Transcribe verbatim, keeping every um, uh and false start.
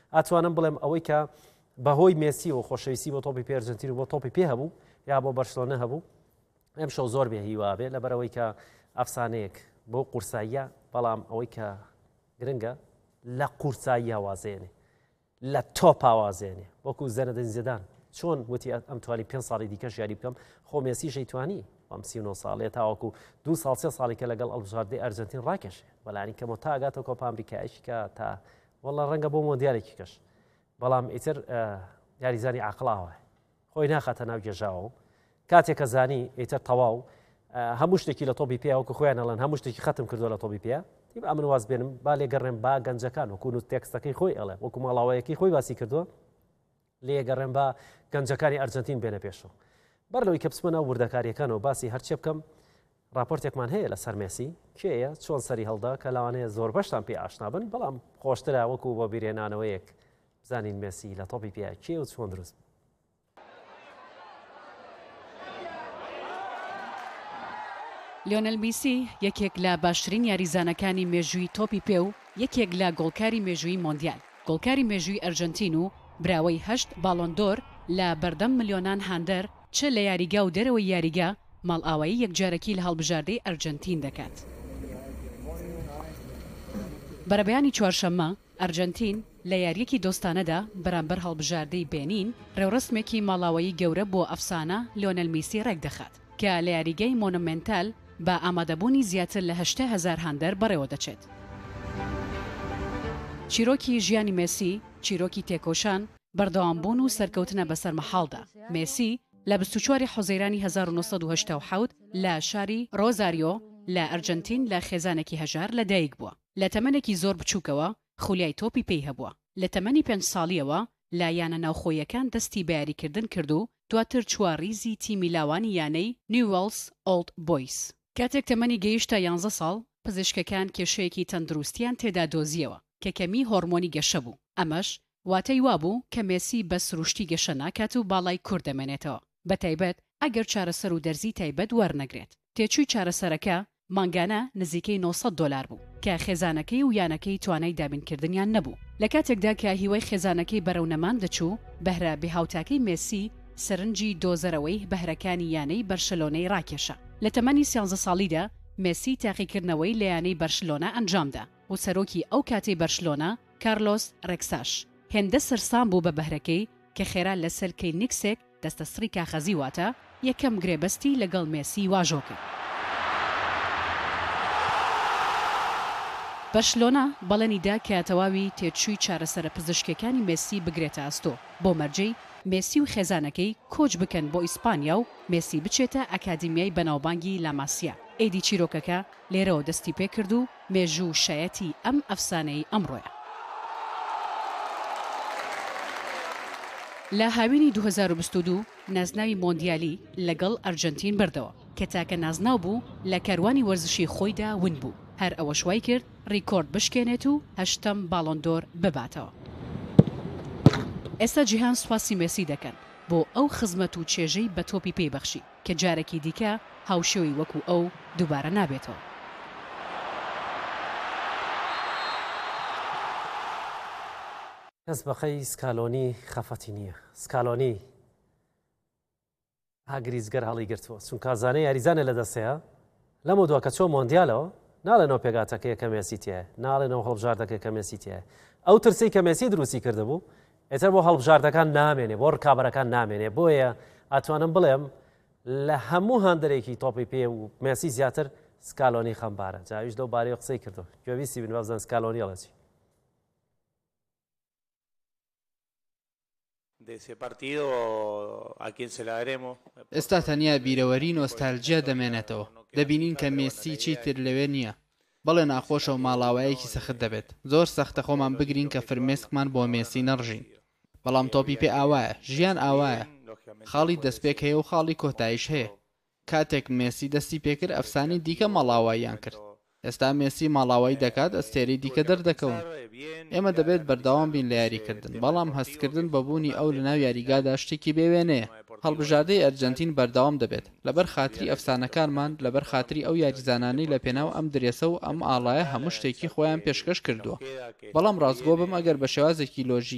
ئەتوانم بڵێم ئەوەی کە بەهۆی مێسی و خۆشەویستی بۆ تۆپی پێ ئەرجەنتین و بۆ تۆپی پێ هەبوو یا بۆ بەرسلۆنە هەبوو ئەم شەو زۆر بێ هیوابێ لەبەرەوەی کە ئەفسانەیەک بۆ قورساییە بەڵام ئەوەی کە گرنگە لە قورسایی هەوازێنێ لە تۆپ ئاوازێنێ وەکو زەنەدەین زیدان چۆن وتی ئەم توانی پێنج ساڵی دیکەش یاری بکەم خۆ مێسیشەی توانی ئەم سی و نۆ ساڵێ تاوەکو دو ساڵ سێ ساڵی کە لەگەڵ ئەڵبژاردەی ئەرجەنتین ڕاکێشێ بەلانی کەمە تا ئاگاتەوە کۆپا ئەمریکایشی کە تا وەڵا ڕەنگە بۆ مۆندیالێکی کەش بەڵام ئیتر یاریزانی عاقڵاوە خۆی ناخاتە ناو گێژاوە کاتێک کە زانی ئیتر تەواو هەموو شتێکی لە تۆپی پێ وەکو خۆیان ئەڵەن هەموو شتێکی ختم کردووە لە تۆپی پێ ئەمن واز بێنم با لێگەڕێن با گەنجەکان وەکو و تێکستەکەی خۆی ئەڵێ وەکو ماڵاوایەکی خۆی باسی کردووە لێگەڕێن با گەنجەکانی ئەرجەنتین بێنە پێشەوە بەر لەوەی کە بچمە ناو وردەکاریەکانەوە باسی هەرچێ بکەم راپۆرتێکمان هەیە لە سەر مێسی کێیە چۆن سەری هەڵدا کە لەوانەیە زۆر بەشتان پێ ئاشنا بن بەڵام خۆشترا وەکو بۆ بیرێنانەوەیەک بزانین مێسی لە تۆپی پێ کێ و چۆن دروست لیۆنەل میسی یەکێک لە باشترین یاریزانەکانی مێژووی تۆپی پێ و یەکێک لە گۆڵکاری مێژووی مۆندیال گۆڵکاری مێژووی ئەرجەنتین و براوەی هەشت باڵۆندۆر لە بەردەم ملیۆنان هاندەر چ لە یاریگا و دەرەوەی یاریگا ماڵئاوایی یەکجارەکی لە هەڵبژاردەی ئەرجەنتین دەکات. بەرەبەیانی چوارشەممە ئەرجەنتین لە یاریەکی دۆستانەدا بەرامبەر هەڵبژاردەی بێنین ڕێوڕسمێکی ماڵاوایی گەورە بۆ ئەفسانە لیۆنەل میسی ڕێک دەخات کە لە یاریگەی مۆنومنتال بە ئامادەبوونی زیاتر لە هەشتا هەزار هاندەر بەڕێوە دەچێت. چیرۆکی ژیانی مێسی چیرۆکی تێکۆشان بەردەوامبوون و سەرکەوتنە بەسەر مەحاڵدا. مێسی لە بیست و چوار حوزەیرانی هەزار و نۆسەد و هەشتا و حەوت لە شاری ڕۆزاریۆ لە ئەرجەنتین لە خێزانێکی هەژار لەدایک بووە. لە تەمەنێکی زۆر بچووکەوە خولیای تۆپی پێی هەبووە. لە تەمەنی پێنج ساڵیەوە لایەنە ناوخۆیەکان دەستی بە یاریکردن کرد و دواتر چوارڕیزی تیمی لاوانی یانەی نیوەلز ئۆڵد بۆیس. کاتێک تەمەنی گەیشتە یانزە ساڵ پزیشکەکان کێشەیەکی تەندروستیان تێدا دۆزیەوە کە کەمی هۆرمۆنی گەشە بوو. ئەمەش واتەی وابوو کە مێسی بە سروشتی گەشە ناکات و باڵای کوور دەمێنێتەوە بەتایبەت ئەگەر چارەسەر و دەرزی تایبەت وەرنەگرێت. تێچووی چارەسەرەکە مانگانە نزیکەی نۆ سەد دۆلار بوو کە خێزانەکەی و یانەکەی توانای دابینکردنیان نەبوو. لە کاتێکدا کە هیوای خێزانەکەی بەرەو نەمان دەچوو بەهرە بێهاوتاکەی مێسی سەرنجی دۆزەرەوەی بەهرەکانی یانەی بەرشلۆنەی ڕاکێشە. لە تەمەنی سیانزە ساڵیدا مێسی تاقیکردنەوەی لە یانەی بەرشلۆنە ئەنجامدا و سەرۆکی ئەو کاتەی بەرشلۆنە کارلۆس ڕێکساش هێندە سەرسام بوو بە بەهرەکەی کە خێرا لەسەر کەینیکسێک دەستە سڕی کاخەزی واتە یەکەم گرێبەستی لەگەڵ مێسی واژۆ کرد. بەرشلۆنە بەڵێنیدا کە تەواوی تێچووی چارەسەرە پزیشکەکانی مێسی بگرێتە ئەستۆ بۆ مەرجەی مێسی و خێزانەکەی کۆچ بکەن بۆ ئیسپانیا و مێسی بچێتە ئەکادیمیای بەناوبانگی لاماسیا. ئێدی چیرۆکەکە لێرەوە دەستی پێ کرد و مێژوو شایەتی ئەم ئەفسانەی ئەمڕۆیە. لە هاوینی دوو هەزار و بیست و دوو نازناوی مۆندیالی لەگەڵ ئەرجەنتین بردەوە کە تاکە نازناو بوو لە کاروانی وەرزشی خۆیدا ون بوو. هەر ئەوە شوای کرد ڕیکۆرد بشکێنێت و هەشتم باڵۆندۆر بباتەوە. ئێستا جیهان سوپاسی مێسی دەکەن بۆ ئەو خزمەت و چێژەی بە تۆپی پێیبەخشی کە جارێکی دیکە هاوشێوی وەکو ئەو دووبارە نابێتەوە. کەس بەخەی سکالۆنی خەفەتی نییە. سکالۆنی هاگریزگەر هەڵی گرتووە چون کازانەی یاریزانە لە دەستەیە لەمە دووە کە چۆ مۆندیالەوە ناڵێنەوە پێگاتەکەی کە مێسی تایە ناڵێنەوە هەڵبژاردەکەی کە مێسی تایە ئەو ترسی کە مێسی دروستی کرده بوو ئێتر بۆ هەڵبژاردەکان نامێنێ بۆ ڕکابەرەکان نامێنێ بۆیە ئەتوانم بڵێم لە هەموو هەندێکی تۆپی پێ و مێسی زیاتر سکالۆنی خەمبارە جاویش دەو بارەی قسەی کردو گوێویستی بن بازن سکالۆنی ئەڵەچی ئێستا تەنیا بیرەوەری نۆستالجیا دەمێنێتەوە دەبینین کە مێسی چیتر لەوێ نییە بەڵێ ناخۆشە و ماڵاوایەکی سەخت دەبێت زۆر سەختە خۆمان بگرین کە فرمێسکمان بۆ مێسی نەڕژین بەڵام تۆپی پێ ئاوایە ژیان ئاوایە خاڵی دەستپێک هەیە و خاڵی کۆتایش هەیە کاتێک مێسی دەستی پێکرد ئەفسانی دیکە ماڵاواییان کرد ئێستا مێسی ماڵاوایی دەکات ئەستێری دیکە دەردەکەون ئێمە دەبێت بەردەوام بین لە یاریکردن بەڵام هەستکردن بەبوونی ئەو لە ناو یاریگادا شتێکی بێوێنەیە هەڵبژاردەی ئەرجەنتین بەردەوام دەبێت لەبەر خاتری ئەفسانەکانمان لەبەر خاتری ئەو یاریزانانەی لە پێناو ئەم درێسە و ئەم ئاڵایە هەموو شتێکی خۆیان پێشکەش کردووە بەڵام ڕاستگۆ بم ئەگەر بە شێوازێکی لۆژی